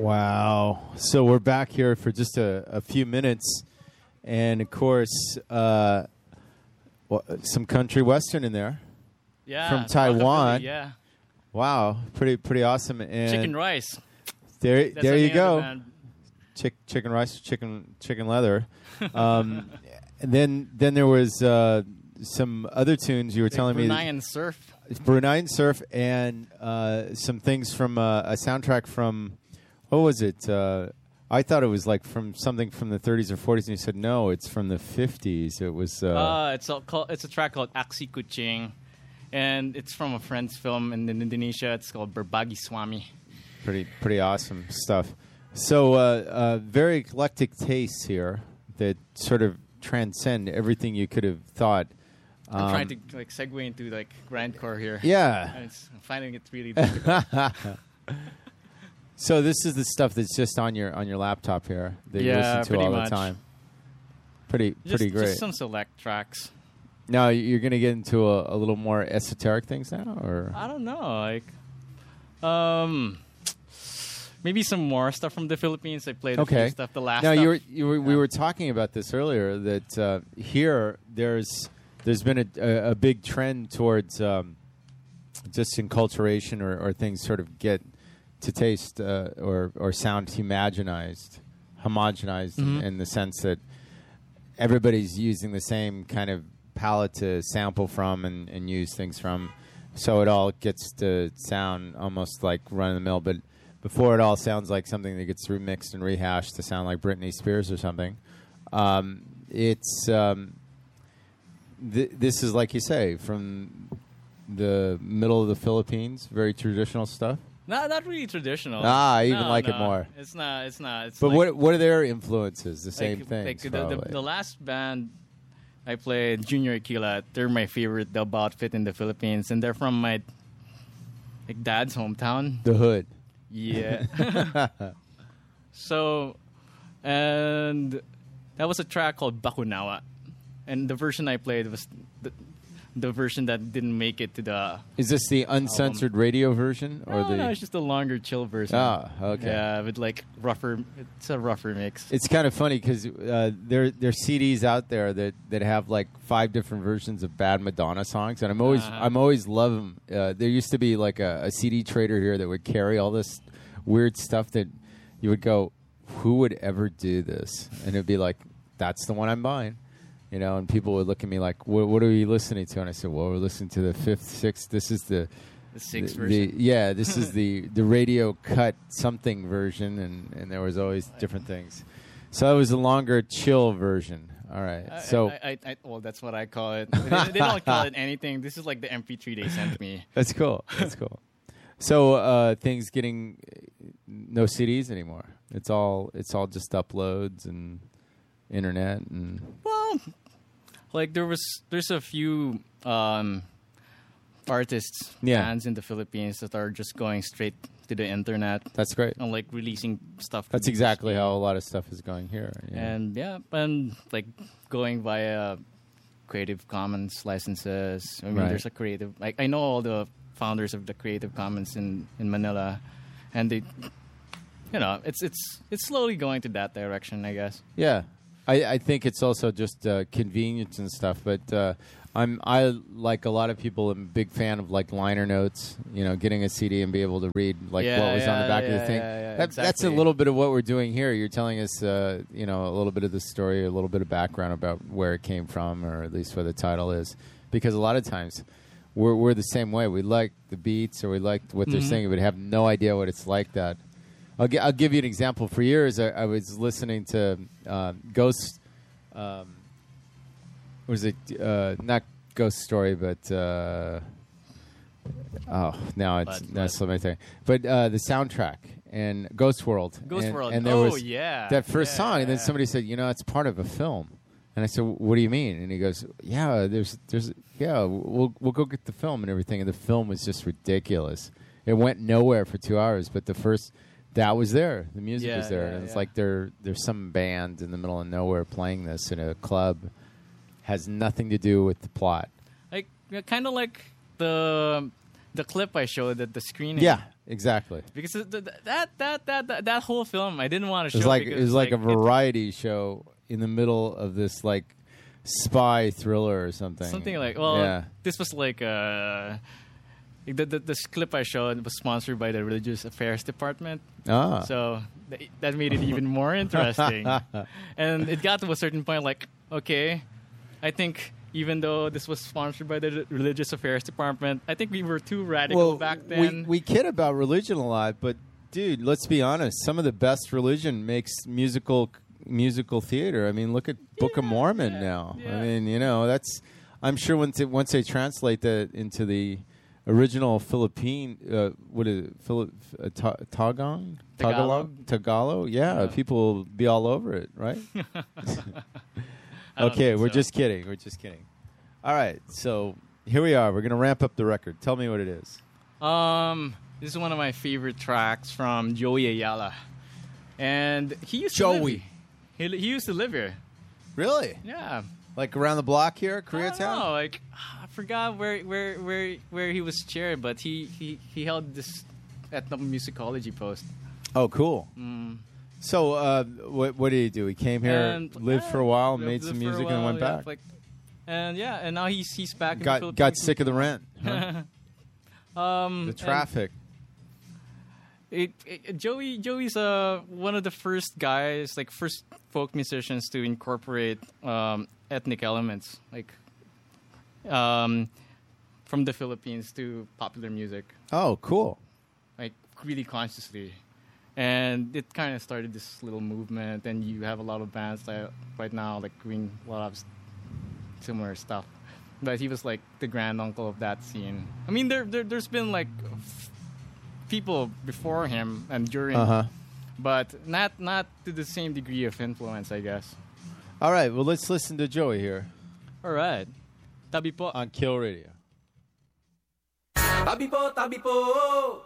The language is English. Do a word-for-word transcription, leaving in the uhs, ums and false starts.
Wow. So we're back here for just a, a few minutes. And, of course, uh, well, some country western in there. Yeah. From Taiwan. Rockabilly, yeah. Wow. Pretty pretty awesome. And Chicken rice. There, That's there the you name of the go. band. Chick, chicken rice, chicken chicken leather. Um, and then then there was uh, some other tunes you were Like telling me. Brunei and surf. Brunei and surf, and uh, some things from uh, a soundtrack from, what was it? Uh, I thought it was like from something from the thirties or forties, and you said no, it's from the fifties. It was. Uh, Uh, it's a called, it's a track called Aksi Kucing, and it's from a friend's film in Indonesia. It's called Berbagi Swami. Pretty pretty awesome stuff. So uh, uh, very eclectic tastes here that sort of transcend everything you could have thought. I'm Um, trying to like segue into like grindcore here. Yeah. And it's, I'm finding it really difficult. So this is the stuff that's just on your on your laptop here that you Yeah, listen to pretty all much. the time. Pretty just, pretty great. Just some select tracks. Now you're going to get into a, a little more esoteric things now, or I don't know, like, um, maybe some more stuff from the Philippines. I played a okay. few stuff. The last. Now stuff. you were, you were, we Yeah. were talking about this earlier that uh, here there's there's been a, a, a big trend towards um, just enculturation or, or things sort of get to taste uh, or or sound homogenized, homogenized Mhm. in, in the sense that everybody's using the same kind of palette to sample from and, and use things from, so it all gets to sound almost like run of the mill. But before it all sounds like something that gets remixed and rehashed to sound like Britney Spears or something. Um, it's um, th- this is like you say from the middle of the Philippines, very traditional stuff. Not not really traditional. Ah, I even No, like it no. more. It's not. It's not. It's But like, what what are their influences? The same like, thing. like the, the, the last band I played, Junior Aquila. They're my favorite dub outfit in the Philippines, and they're from my like dad's hometown. the hood. Yeah. So, and that was a track called Bakunawa, and the version I played was the, the version that didn't make it to the. Is this the uncensored radio version or No, the? no, it's just a longer chill version. Ah, okay. Yeah, with like rougher. It's a rougher mix. It's kind of funny because uh, there there are C Ds out there that, that have like five different versions of bad Madonna songs, and I'm always Uh-huh. I'm always love them. Uh, there used to be like a, a C D trader here that would carry all this weird stuff that you would go, who would ever do this? And it'd be like, that's the one I'm buying. You know, and people would look at me like, what, what are you listening to? And I said, well, we're listening to the fifth, sixth. This is the The sixth the, version. the- yeah, this is the, the radio cut something version, and, and there was always different things. So it was a longer chill version. All right. I- So I, I, I, well, that's what I call it. They, they don't call it anything. This is like the M P three they sent me. that's cool. That's cool. So uh, things getting uh, no C Ds anymore. It's all it's all just uploads and internet and Well, like there was, there's a few um, artists, Yeah. bands in the Philippines that are just going straight to the internet that's great. and like releasing stuff. That's exactly how a lot of stuff is going here. Yeah. And yeah, and like going via Creative Commons licenses. I mean, Right. there's a creative. Like I know all the founders of the Creative Commons in, in Manila, and they, you know, it's it's it's slowly going to that direction, I guess. Yeah, I, I think it's also just uh, convenience and stuff. But uh, I'm I like a lot of people. I'm a big fan of like liner notes. You know, getting a C D and be able to read like Yeah, what was on the yeah, back of yeah, the thing. yeah, yeah, that, That's a exactly. little bit of what we're doing here. You're telling us, uh, you know, a little bit of the story, a little bit of background about where it came from, or at least what the title is. Because a lot of times we're we're the same way. We like the beats or we like what they're Mhm. saying, but have no idea what it's like that. I'll, gi- I'll give you an example. For years, I, I was listening to uh, Ghost. Um, was it uh, not Ghost Story, but uh, oh, now it's But- now it's slipping my tongue. But uh, the soundtrack and Ghost World. Ghost and, World. And there Oh, was yeah. that first Yeah, song, and then yeah. somebody said, "You know, it's part of a film." And I said, "What do you mean?" And he goes, "Yeah, there's, there's, yeah, we'll we'll go get the film and everything." And the film was just ridiculous. It went nowhere for two hours, but the first that was there. The music Yeah, was there, yeah, and it's yeah. like there there's some band in the middle of nowhere playing this in a club. Has nothing to do with the plot. Like kind of like the the clip I showed at the screening. Yeah, exactly. Because th- th- that, that that that that whole film, I didn't want to It was show. like because, it was like, like a variety show in the middle of this like spy thriller or something. something like. Well, yeah. this was like uh, the, the this clip I showed was sponsored by the Religious Affairs Department. Ah. So th- that made it even more interesting. And it got to a certain point, like, okay, I think even though this was sponsored by the Religious Affairs Department, I think we were too radical well, back then. We, we kid about religion a lot, but dude, let's be honest. Some of the best religion makes musical musical theater. I mean, look at Book of Yeah, Mormon yeah, now. yeah. I mean, you know, that's. I'm sure once it, once they translate that into the original Philippine, uh, what is it, Philip uh, ta- Tagalog, Tagalog? Tagalog, yeah, Yeah. people will be all over it, right? I don't Okay, think we're so. just kidding. We're just kidding. All right, so here we are. We're gonna ramp up the record. Tell me what it is. Um, this is one of my favorite tracks from Joey Ayala, and he used Joey. To live, he he used to live here. Really? Yeah. Like around the block here, I don't Koreatown? know, like I forgot where where where where he was chaired, but he he he held this ethnomusicology post. Oh, cool. Mm. So, uh, what what did he do? He came here, And, lived yeah, for a while, lived- made lived some for a music, and while, went yeah, back. Like, and yeah, and now he's he's back. in the got Philippines. got sick of the rent, huh? um, the and traffic. It, it, Joey Joey's uh one of the first guys, like first folk musicians to incorporate um, ethnic elements, like um, from the Philippines to popular music, Oh, cool. like really consciously. And it kind of started this little movement, and you have a lot of bands that right now like doing a lot of s- similar stuff. But he was like the grand uncle of that scene. I mean, there, there there's been like f- people before him and during, Uh huh. but not not to the same degree of influence, I guess. All right. Well, let's listen to Joey here All right, tabi po. on Kill Radio. Tabi po, tabi po.